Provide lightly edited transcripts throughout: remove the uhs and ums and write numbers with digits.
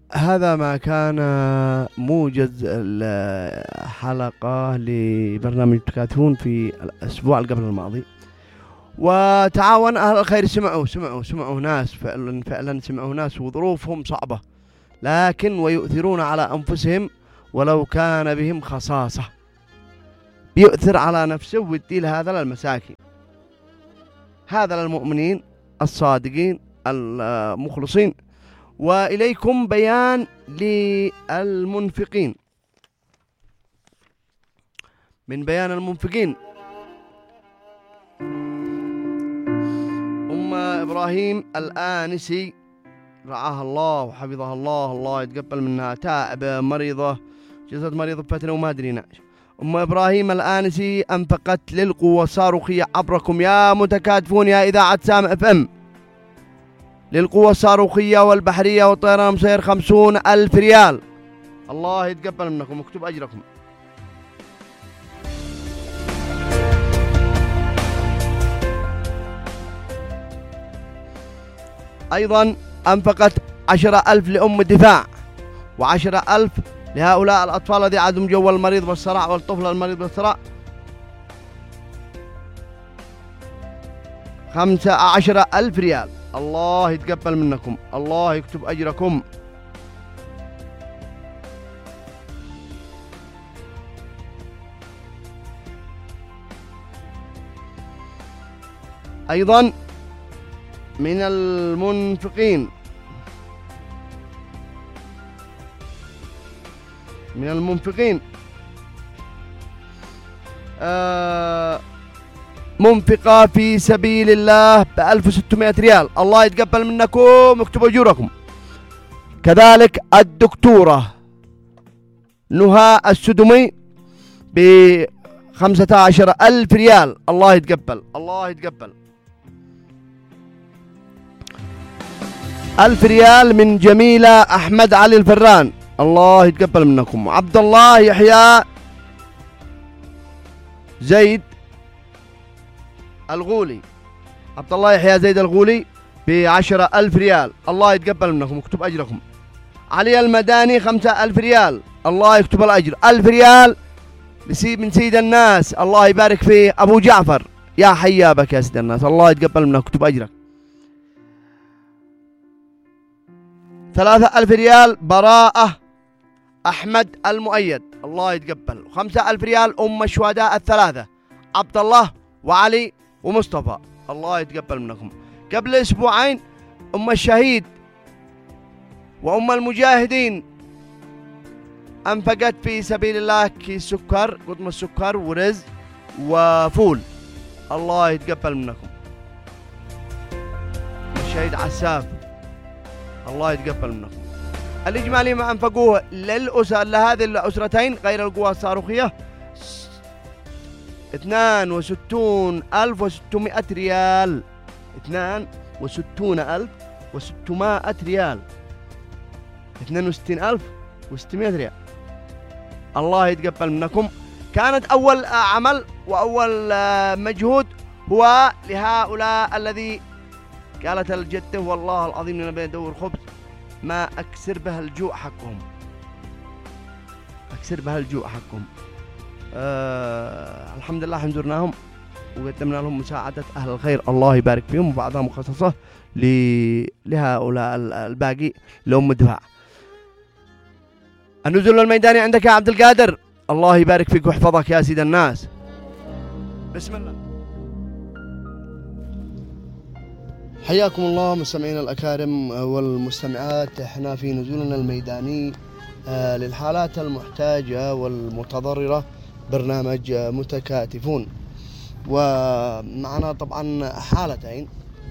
هذا ما كان موجز الحلقة لبرنامج تكاتفون في الأسبوع قبل الماضي. وتعاون أهل الخير، سمعوا ناس فعلا سمعوا ناس وظروفهم صعبة، لكن ويؤثرون على أنفسهم ولو كان بهم خصاصة، بيؤثر على نفسه ويدي لهذا للمساكين، هذا للمؤمنين الصادقين المخلصين. وإليكم بيان للمنفقين. من بيان المنفقين: أم إبراهيم الآنسي رعاها الله وحفظها الله، الله يتقبل منها، تائبة مريضة، جلست مريضة فترة وما أدري. أم إبراهيم الآنسي أنفقت للقوة الصاروخية عبركم يا متكاتفون يا إذاعة سام اف ام، للقوة الصاروخية والبحرية والطيران المسير 50,000 ريال. الله يتقبل منكم واكتب أجركم. أيضا أنفقت 10,000 لأم الدفاع، و10,000 لهؤلاء الأطفال الذي عندهم جو المريض بالصرع والطفل المريض بالصرع، 15,000 ريال. الله يتقبل منكم، الله يكتب أجركم. أيضا من المنفقين منفقة في سبيل الله ب1600 ريال. الله يتقبل منكم، اكتبوا أجوركم. كذلك الدكتورة نهى السدمي ب15,000 ريال. الله يتقبل، الله يتقبل. 1000 ريال من جميلة أحمد علي الفران. الله يتقبل منكم. عبد الله يحيى زيد الغولي، عبد الله يحيى زيد الغولي ب10,000 ريال. الله يتقبل منكم، اكتب أجركم. علي المداني 5,000 ريال. الله يكتب الأجر. 1000 ريال من سيد الناس، الله يبارك فيه، أبو جعفر، يا حيابك يا سيد الناس، الله يتقبل منك، اكتب أجرك. 3,000 ريال براءة أحمد المؤيد، الله يتقبل. 5,000 ريال أم الشهداء الثلاثة، عبد الله وعلي ومصطفى، الله يتقبل منكم. قبل أسبوعين أم الشهيد وأم المجاهدين أنفقت في سبيل الله كيس سكر، قطم السكر ورز وفول، الله يتقبل منكم. الشهيد عساف، الله يتقبل منكم. الإجمالي ما أنفقوه لهذه الأسرتين غير القوى الصاروخية 62,600 ريال. 62,600 ريال. 62,600 ريال. الله يتقبل منكم. كانت أول عمل وأول مجهود هو لهؤلاء الذي قالت الجدة والله العظيم لنا بندور خبز ما أكسر به الجوع حقهم، أكسر به الجوع حقهم. الحمد لله حنزرناهم وقدمنا لهم مساعدة أهل الخير، الله يبارك فيهم، وبعضها مخصصة لهؤلاء الباقي لأم الدفاع. النزول الميداني عندك يا عبد القادر، الله يبارك فيك ويحفظك يا سيد الناس. بسم الله. حياكم الله مستمعين الأكارم والمستمعات. احنا في نزولنا الميداني للحالات المحتاجة والمتضررة، برنامج متكاتفون، ومعنا طبعا حالتين.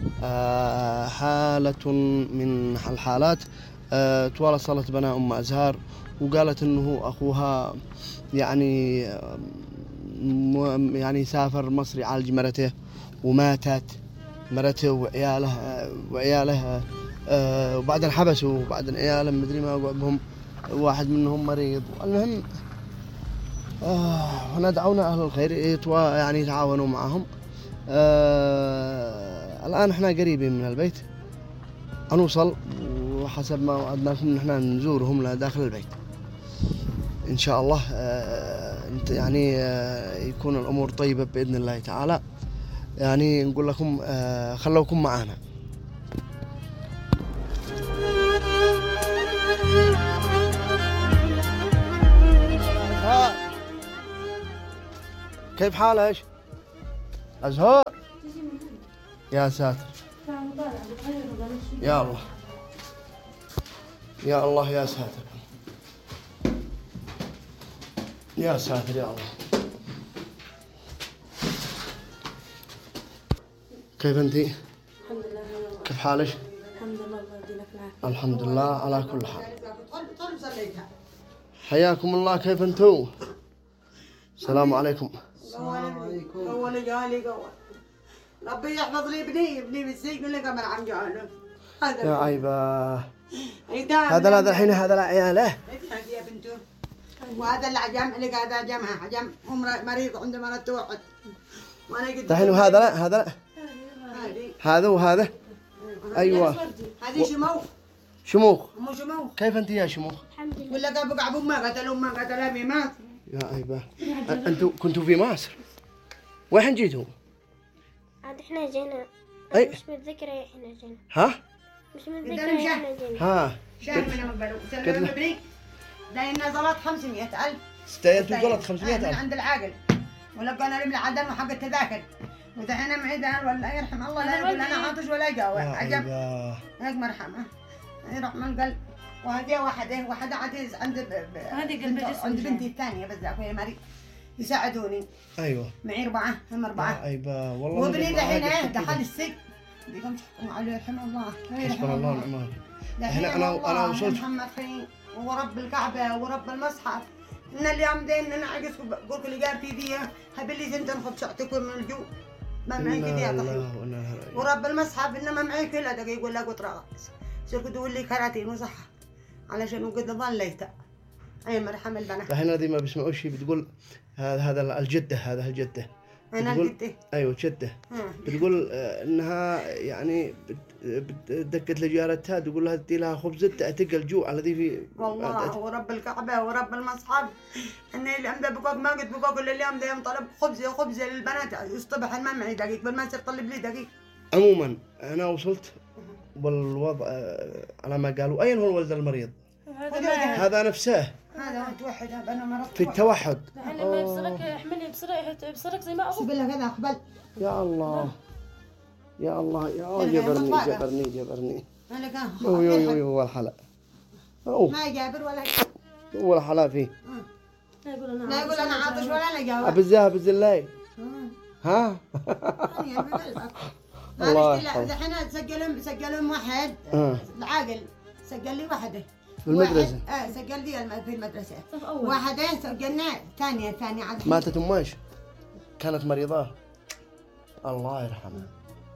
حالة من الحالات تواصلت بنا أم أزهار وقالت إنه أخوها يعني سافر مصر يعالج مرته وماتت مرته وعياله وبعدين حبسوا، وبعدين عياله مدري ما بهم، واحد منهم مريض. المهم وندعونا أهل الخير يعني يتعاونوا معهم. الآن احنا قريبين من البيت، هنوصل حسب ما وعدناكم نحن نزورهم داخل البيت إن شاء الله. يعني يكون الأمور طيبة بإذن الله تعالى. يعني نقول لكم خلوكم معنا. كيف حالك؟ أزهار يا ساتر، يا الله يا الله يا ساتر يا ساتر يا الله. كيف أنتِ؟ الحمد لله. كيف حالك؟ الحمد لله، الله يديلك العافية. الحمد لله على كل حال. حياكم الله. كيف أنتم؟ السلام عليكم. أول جالي قول ربي يحفظ لي ابني بالسجن اللي قبل عم جاله. يا عيبة. هذا الحين هذا عياله. يا بنتو. وهذا العجم اللي قاعد عجم مريض عنده مرض توحد. وانا قلت الحين وهذا لا هذا لا هذا وهذا. ايوه هذه شموخ. مو شموخ. كيف انت يا شموخ؟ الحمد لله. ولا قابوا قعبوا ما قتلوا ما قتلوا في مصر. يا عيبة. انتوا كنتوا في مصر؟ وين جيتوا؟ عاد احنا جينا. أي. مش متذكرة احنا جينا. ها؟ مش متذكرة احنا جينا. ها شهر من مقبلوا سلموا ابني. داينا زلط 500,000. استيتوا غلط من 500,000. عند العاقل. ولقينا لي بالعدم وحق التذاكر. ودحين معيدان ولا يرحم الله لا يقول انا عاطش ولا يجاوب. يا عجب. عيبة. هيك مرحمة. يروح من قلب. وهذه واحدة عزيز عند عند بنتي الثانية بس أخويا مريض يساعدوني. ايوه معي 4 هم يا 4. عيبة والله. وابني دحين دخل السجن. بيقوم يحكموا عليه رحمه الله. حسبنا الله ونعم الوكيل. دحين أنا وصلت. محمد خير ورب الكعبة ورب المصحف. إن اليوم دين أنا عجز قلت لي جارتي ذي هبلي زنتن خد شعتكم من الجوع. ما معي كذا طحين. ورب المصحف إنما معي كل دقيقة ولا قطرة. صرت تقول لي كراتين وصحة علشان وقد ظليت أي مرحم البنات. الحين هذه ما بيسمعوش شيء بتقول هذا الجدة هذا الجدة. أنا جدة. أيوة جدة. بتقول إنها يعني دقت لجارتها تقول لها تدي لها خبز تأتق الجوع الذي في. والله ورب الكعبة ورب المصحف إني اليوم ده بقوق ما قلت بقوق إلا اليوم ده يوم طلب خبز للبنات يصطبح ما معي دقيق بل ما يصير طلب لي دقيق. عموما أنا وصلت بالوضع على ما قالوا. أين هو الولد المريض؟ هذا نفسه. هذا متوحد أنا مرض في التوحد. الحين لما يبصرك احملي بصرك زي ما شو بالله كذا أقبل. يا الله يا الله يا جبرني. أنا كان. هو الحلق. ما جابر ولا. هو الحلق فيه. لا يقول أنا عاطش ولا أنا جاوب. أبز الليل. ها. الله يرحمه. دحين سجلهم واحد العاقل سجل لي واحدة في المدرسة. سجل لي في المدرسة واحدة سجلنا ثانية عاد. ماتت أمش كانت مريضة الله يرحمها.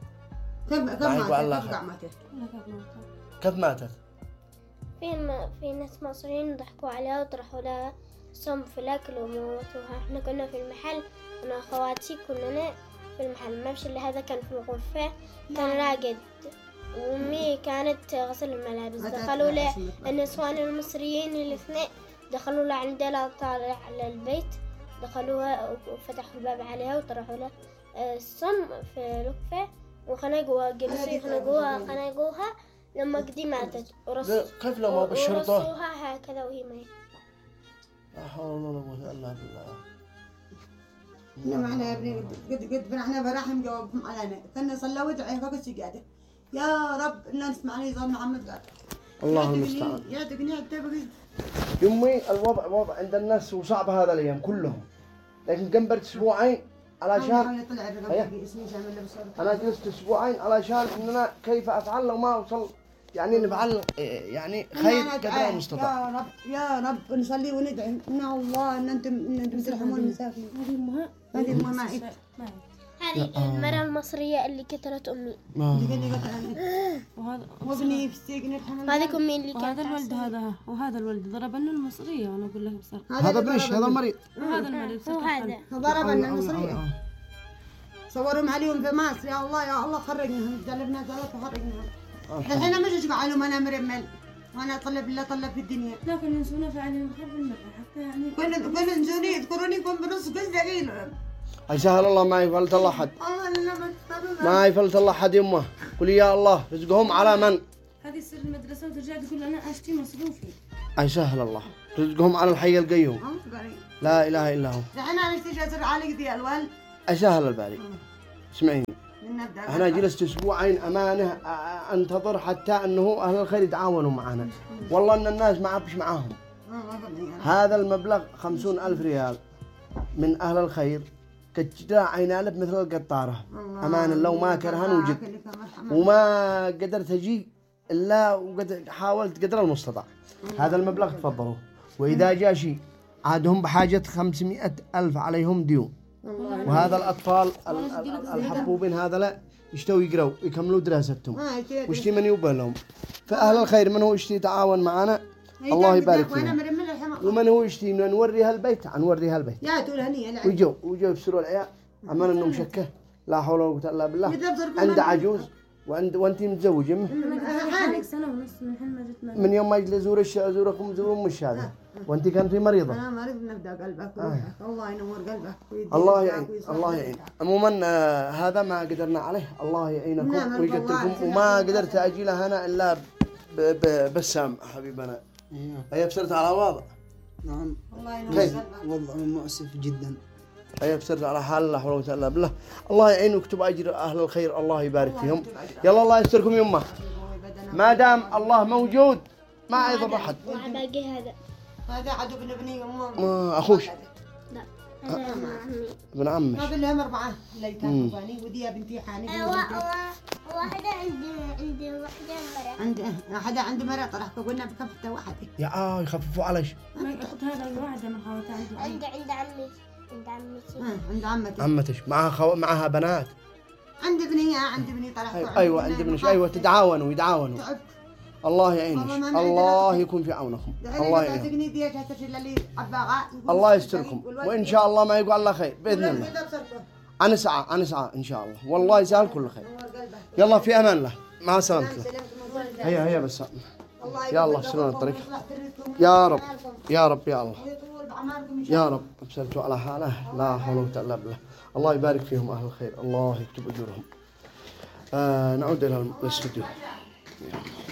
كيف ماتت؟ في ناس مصريين ضحكوا عليها وطرحوا لها سم في الأكل وموتوها. احنا كنا في المحل أنا وأخواتي كنا في المحل. ما اللي هذا كان في الغرفة كان راقد وأمي كانت تغسل الملابس. دخلوا له النسوان المصريين الاثنين دخلوا له عندها طالع على البيت. دخلوها وفتحوا الباب عليها وطرحوا له السم في الغرفة وخنقوها. جلسوا خنقوها لما قدي ماتت. كيف لو ما بالشرطة؟ ورصوها هكذا وهي ميت. لا حول ولا قوة إلا بالله. معنا يا ابني قد فرحنا فرحهم جوابهم علينا. كنا صلوا ودعي فوق السجادة يا رب إن نسمعني صوت محمد قال. الله المستعان. يعتقني أعتبر. يمي الوضع وضع عند الناس وصعب هذا الأيام كلهم. لكن قنبرت أسبوعين علشان أنا جلست أسبوعين علشان إننا كيف أفعل لو ما وصل يعني نفعل يعني خير قدر المستطاع. يا رب نصلي وندعي إن الله إن أنتم ترحمون المساكين. هذه أمهات. هذه المرأة المصرية اللي قتلت أمي. وابني في السجن الحمد. هذه أمي اللي كانت. هذا الولد هذا وهذا الولد ضربنا المصرية وأنا أقول لك بصراحة. هذا بنش هذا المريض. هذا المريض. وهذا ضربنا المصرية. صورهم عليهم في مصر. يا الله خرجناهم. جلبنا زلط وخرجناهم. الحين مش قالوا أنا مرمل. وانا اطلب الا طلب في الدنيا. لكن ينسونا فعلا نخاف المرة حتى يعني كل انسوني يذكروني يكون بنص قصد دقيقة. يسهل الله ما يفلت الله حد. الله لا ما يفلت الله حد يمه. قولي يا الله رزقهم على من؟ هذه سر المدرسة وترجع تقول أنا أشتي مصروفي. يسهل الله رزقهم على الحي القيوم. لا إله إلا هو. دحين انا اشتي جزر عليك ذي الوالد. يسهل الباري. اسمعيني. نبدا. أنا جلست أسبوعين أمانة أنتظر حتى أنه أهل الخير يتعاونوا معنا. والله أن الناس ما عبش معاهم. هذا المبلغ 50,000 ريال من أهل الخير كجدا عينا لب مثل القطارة. أمانة لو ما كرهن وجد وما قدرت أجي إلا وقد حاولت قدر المستطاع. هذا المبلغ تفضلوا. وإذا جاء شيء عادهم بحاجة 500,000 عليهم ديون. وهذا الأطفال الحبوبين هذا لا يشتوا يقروا يكملوا دراستهم وشتي من يوبه لهم. فأهل الخير من هو يشتي يتعاون معنا الله يبارك فيهم. ومن هو يشتي نوريها البيت نوريها البيت. يا تقول هني ويجوا يفسروا العيال أمان إنه مشكه لا حول ولا قوة إلا بالله. عند عجوز وأنت متزوجة حالك سنة ونص من حين ما جت من يوم ما يجي أزوركم زورهم مش هذا وأنت كنتي مريضة. أنا مريض نبدأ قلبك الله ينور قلبك. الله يعين الله يعين. عموما هذا ما قدرنا عليه الله يعينكم ويقدركم. وما قدرت أجي لها أنا إلا بسام حبيبنا. هي بصرت على وضع. نعم. الله ينور قلبك. وضع مؤسف جدا. هي بصرت على حال لا حول ولا قوة إلا بالله. الله يعين ويكتب أجر أهل الخير الله يبارك فيهم. يلا الله يستركم يمه. ما دام الله موجود ما يضر أحد. باقي هذا عدو ابن ابني أخوش. لا هذا عمي. ابن عمك. ما بالهم 4 ليتام بني ودي بنتي حاني. واحدة عندي واحدة مرة. عندي حدا عنده مرة طرح فقلنا بكفته واحدة. يا يخففوا عليش. ما يأخذ هذا واحدة من خواتها عند عمي. عند عمتي. عمتش معها بنات. عند ابني طرح. أيوة عند ابنش أيوة تدعاونوا يدعاونوا. الله يعينك الله يكون في عونكم الله يعينكم الله يستركم وإن شاء الله ما يقول الله خير بإذن الله. أنا سعى إن شاء الله والله يسهل كل خير. يلا في أمان الله مع السلامة. هيا بس يا الله سلامة الطريق يا رب يا رب يا الله يا رب. ابسلتوا على حاله لا حول ولا قوة إلا بالله. الله يبارك فيهم أهل الخير الله يكتب أجورهم. نعود إلى الاستوديو.